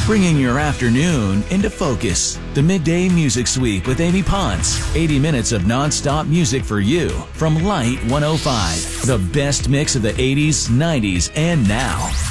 bringing your afternoon into focus. The Midday Music Sweep with Amy Ponce. 80 minutes of non-stop music for you from Light 105. The best mix of the 80s, 90s, and now.